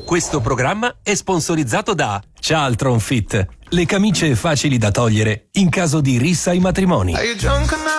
Questo programma è sponsorizzato da Cialtron Fit, le camicie facili da togliere in caso di rissa ai matrimoni.